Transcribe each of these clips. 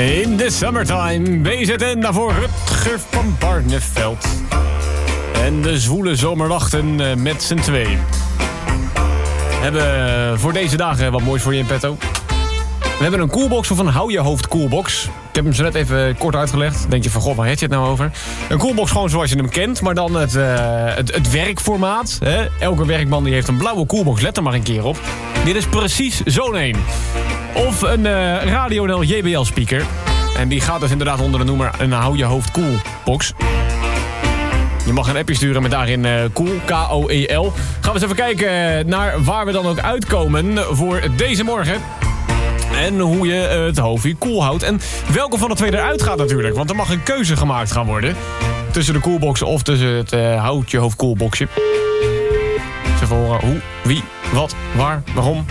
In de summertime, BZN daarvoor Rutger van Barneveld. En de zwoele zomernachten met z'n twee. We hebben voor deze dagen wat moois voor je in petto. We hebben een coolbox of een hou je hoofd coolbox. Ik heb hem zo net even kort uitgelegd. Denk je van, god, waar heb je het nou over? Een coolbox gewoon zoals je hem kent, maar dan het werkformaat. Hè? Elke werkman die heeft een blauwe coolbox, let er maar een keer op. Dit is precies zo'n een. Of een Radio NL JBL speaker. En die gaat dus inderdaad onder de noemer een hou je hoofd coolbox. Je mag een appje sturen met daarin cool, K-O-E-L. Gaan we eens even kijken naar waar we dan ook uitkomen voor deze morgen. En hoe je het hoofdje koel houdt. En welke van de twee eruit gaat natuurlijk. Want er mag een keuze gemaakt gaan worden. Tussen de koelbox of tussen het houd je hoofd koelboxje. Eens even horen hoe, wie, wat, waar, waarom.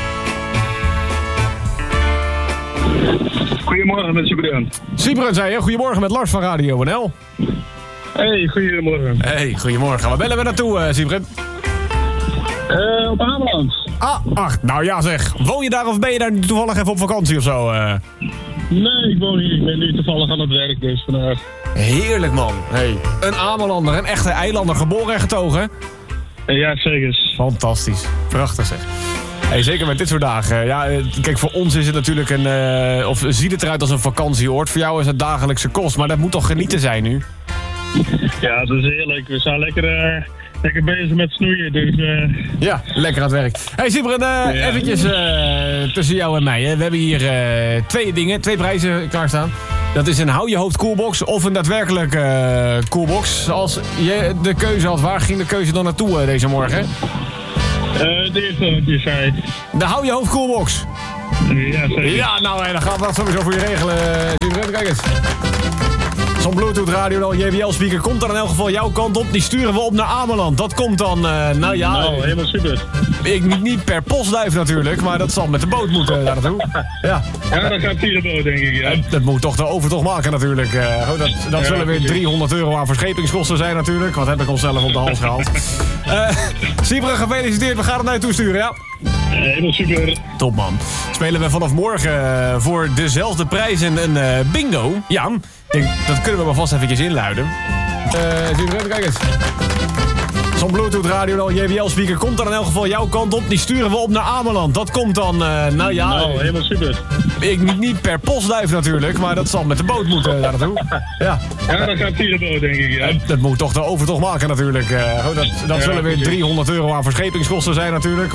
Goedemorgen met Siebrun. Siebrun zei je, goedemorgen met Lars van Radio NL. Hey, goedemorgen. Hey, goedemorgen. Waar bellen we naartoe, Siebrun? Op Ameland. Ach, nou ja zeg. Woon je daar of ben je daar toevallig even op vakantie of zo? Nee, ik woon hier. Ik ben nu toevallig aan het werk, dus vandaag. Heerlijk, man. Hey, een Amelander, een echte eilander, geboren en getogen. Ja, zeker. Fantastisch. Prachtig, zeg. Hey, zeker met dit soort dagen. Ja, kijk, voor ons is het natuurlijk of ziet het eruit als een vakantieoord. Voor jou is het dagelijkse kost, maar dat moet toch genieten zijn nu? Ja, dat is heerlijk. We zijn lekker bezig met snoeien, dus... Ja, lekker aan het werk. Hey Siebrun, eventjes tussen jou en mij. Hè. We hebben hier twee prijzen klaarstaan. Dat is een hou je hoofd coolbox of een daadwerkelijk coolbox. Als je de keuze had, waar ging de keuze dan naartoe deze morgen? De eerste die zei. De hou je hoofd coolbox. Ja, zeker. Ja, nou, dan gaan we dat sowieso voor je regelen. Siebrun, kijk eens. Zo'n Bluetooth Radio JBL speaker komt dan in elk geval jouw kant op. Die sturen we op naar Ameland. Dat komt dan, nou ja... Nou, helemaal super. Niet per postduif natuurlijk, maar dat zal met de boot moeten daar naartoe. Ja, dan gaat via de boot, denk ik, ja. Dat moet toch de overtocht maken natuurlijk. Dat zullen weer €300 aan verschepingskosten zijn natuurlijk. Wat heb ik onszelf op de hals gehaald. Siebrun, gefeliciteerd. We gaan het naar je toesturen, ja? Helemaal super. Top, man. Spelen we vanaf morgen voor dezelfde prijs een bingo. Ja, dat kunnen we maar vast eventjes inluiden. Siebrun, kijk eens. Zo'n Bluetooth Radio JBL speaker komt dan in elk geval jouw kant op. Die sturen we op naar Ameland. Dat komt dan, nou ja... Nou, helemaal super. Niet per postduif natuurlijk, maar dat zal met de boot moeten daar naartoe. Ja, dan gaat via de boot, denk ik, ja. Dat moet toch de overtocht maken natuurlijk. Dat zullen weer €300 aan verschepingskosten zijn natuurlijk.